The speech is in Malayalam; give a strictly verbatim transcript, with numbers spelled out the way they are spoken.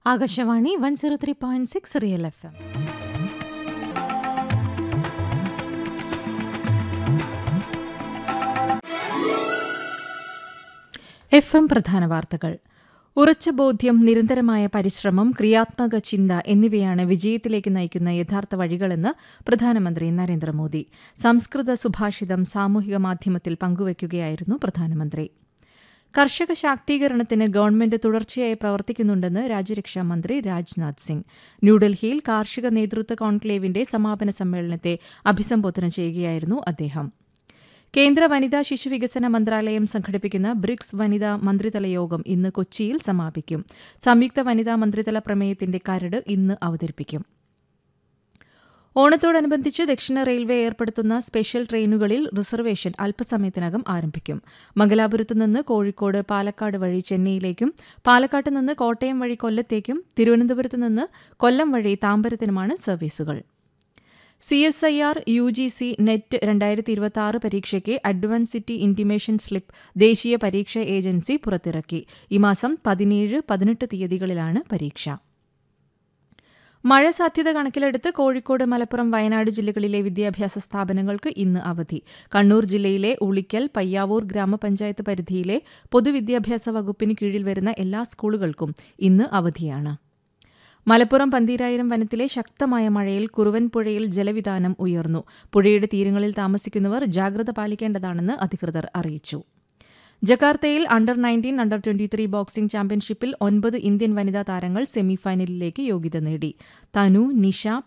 Akashvani one zero three point six real F M. F M പ്രധാന വാർത്തകൾ. ഉറച്ച ബോധ്യം, നിരന്തരമായ പരിശ്രമം, ക്രിയാത്മക ചിന്ത എന്നിവയാണ് വിജയത്തിലേക്ക് നയിക്കുന്ന യഥാർത്ഥ വഴികളെന്ന് പ്രധാനമന്ത്രി നരേന്ദ്രമോദി. സംസ്കൃത സുഭാഷിതം സാമൂഹിക മാധ്യമത്തിൽ പങ്കുവയ്ക്കുകയായിരുന്നു പ്രധാനമന്ത്രി. കർഷക ശാക്തീകരണത്തിന് ഗവൺമെന്റ് തുടർച്ചയായി പ്രവർത്തിക്കുന്നുണ്ടെന്ന് രാജ്യരക്ഷാ മന്ത്രി രാജ്നാഥ് സിംഗ്. ന്യൂഡൽഹിയിൽ കാർഷിക നേതൃത്വ കോൺക്ലേവിന്റെ സമാപന സമ്മേളനത്തെ അഭിസംബോധന ചെയ്യുകയായിരുന്നു അദ്ദേഹം. കേന്ദ്ര വനിതാ ശിശുവികസന മന്ത്രാലയം സംഘടിപ്പിക്കുന്ന ബ്രിക്സ് വനിതാ മന്ത്രിതല യോഗം ഇന്ന് കൊച്ചിയിൽ സമാപിക്കും. സംയുക്ത വനിതാ മന്ത്രിതല പ്രമേയത്തിന്റെ കരട് ഇന്ന് അവതരിപ്പിക്കും. ഓണത്തോടനുബന്ധിച്ച് ദക്ഷിണ റെയിൽവേ ഏർപ്പെടുത്തുന്ന സ്പെഷ്യൽ ട്രെയിനുകളിൽ റിസർവേഷൻ അല്പസമയത്തിനകം ആരംഭിക്കും. മംഗലാപുരത്ത് നിന്ന് കോഴിക്കോട്, പാലക്കാട് വഴി ചെന്നൈയിലേക്കും, പാലക്കാട്ട് നിന്ന് കോട്ടയം വഴി കൊല്ലത്തേക്കും, തിരുവനന്തപുരത്ത് നിന്ന് കൊല്ലം വഴി താമ്പരത്തിനുമാണ് സർവീസുകൾ. C S I are you G C net രണ്ടായിരത്തി ഇരുപത്തി ആറ് പരീക്ഷയ്ക്ക് അഡ്വാൻസിറ്റി ഇന്റിമേഷൻ സ്ലിപ്പ് ദേശീയ പരീക്ഷാ ഏജൻസി പുറത്തിറക്കി. ഈ മാസം പതിനേഴ് പതിനെട്ട് തീയതികളിലാണ് പരീക്ഷ. മഴ സാധ്യത കണക്കിലെടുത്ത് കോഴിക്കോട്, മലപ്പുറം, വയനാട് ജില്ലകളിലെ വിദ്യാഭ്യാസ സ്ഥാപനങ്ങൾക്ക് ഇന്ന് അവധി. കണ്ണൂർ ജില്ലയിലെ ഉളിക്കൽ, പയ്യാവൂർ ഗ്രാമപഞ്ചായത്ത് പരിധിയിലെ പൊതുവിദ്യാഭ്യാസ വകുപ്പിന് കീഴിൽ വരുന്ന എല്ലാ സ്കൂളുകൾക്കും ഇന്ന് അവധിയാണ്. മലപ്പുറം പന്തീരായിരം വനത്തിലെ ശക്തമായ മഴയിൽ കുറുവൻ പുഴയിൽ ജലവിതാനം ഉയർന്നു. പുഴയുടെ തീരങ്ങളിൽ താമസിക്കുന്നവർ ജാഗ്രത പാലിക്കേണ്ടതാണെന്ന് അധികൃതർ അറിയിച്ചു. ജക്കാർത്തയിൽ under nineteen, under twenty three boxing ചാമ്പ്യൻഷിപ്പിൽ ഒൻപത് ഇന്ത്യൻ വനിതാ താരങ്ങൾ സെമിഫൈനലിലേക്ക് യോഗ്യത നേടി. തനു, നിഷ,